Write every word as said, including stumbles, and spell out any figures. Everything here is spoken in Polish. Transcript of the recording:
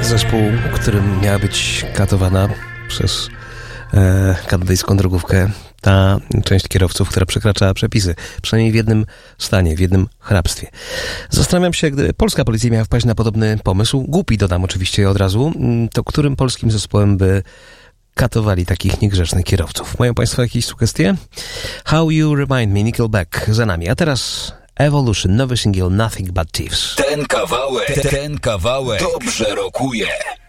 Zespół, którym miała być katowana przez e, kanadyjską drogówkę ta część kierowców, która przekraczała przepisy. Przynajmniej w jednym stanie, w jednym hrabstwie. Zastanawiam się, gdyby polska policja miała wpaść na podobny pomysł, głupi dodam oczywiście od razu, to którym polskim zespołem by katowali takich niegrzecznych kierowców? Mają Państwo jakieś sugestie? How You Remind Me, Nickelback za nami. A teraz Evolution, nowy singiel Nothing But Thieves. Ten kawałek, ten kawałek dobrze rokuje.